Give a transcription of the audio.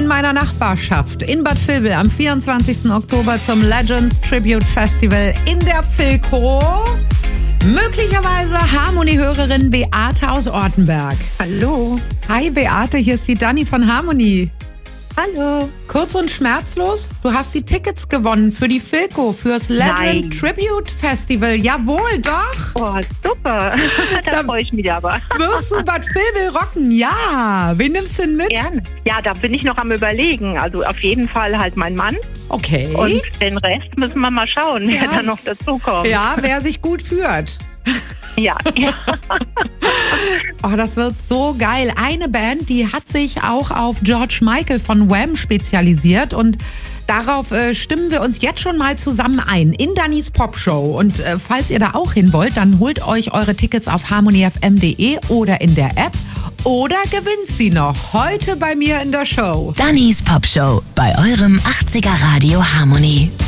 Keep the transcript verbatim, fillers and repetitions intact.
meiner Nachbarschaft in Bad Vilbel am vierundzwanzigsten Oktober zum Legends Tribute Festival in der Philco. Möglicherweise Harmony-Hörerin Beate aus Ortenberg. Hallo. Hi Beate, hier ist die Dani von Harmony. Hallo. Kurz und schmerzlos, du hast die Tickets gewonnen für die Philco, fürs Legend Nein. Tribute Festival. Jawohl, doch. Oh, super. Da, Da- freue ich mich aber. Wirst du Bad Vilbel rocken? Ja. Wen nimmst du denn mit? Gerne. Ja, da bin ich noch am Überlegen. Also auf jeden Fall halt mein Mann. Okay. Und den Rest müssen wir mal schauen, Ja. wer da noch dazukommt. Ja, wer sich gut führt. Ja. ja. Oh, das wird so geil. Eine Band, die hat sich auch auf George Michael von Wham spezialisiert und darauf äh, stimmen wir uns jetzt schon mal zusammen ein in Dannys Popshow. Und äh, falls ihr da auch hin wollt, dann holt euch eure Tickets auf harmony f m punkt d e oder in der App oder gewinnt sie noch heute bei mir in der Show. Dannys Popshow bei eurem achtziger Radio Harmony.